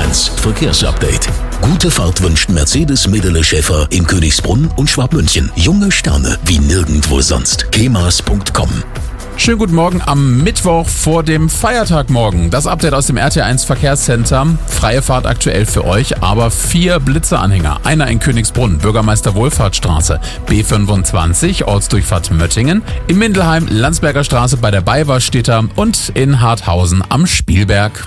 RTL1 Verkehrsupdate. Gute Fahrt wünscht Mercedes Medele Schäfer in Königsbrunn und Schwabmünchen. Junge Sterne wie nirgendwo sonst. kemas.com. Schönen guten Morgen am Mittwoch vor dem Feiertag morgen. Das Update aus dem RT1 Verkehrscenter. Freie Fahrt aktuell für euch, aber 4 Blitzeanhänger. Einer in Königsbrunn, Bürgermeister-Wohlfahrtsstraße, B25, Ortsdurchfahrt Möttingen. In Mindelheim, Landsberger Straße bei der Baywarstädter und in Harthausen am Spielberg.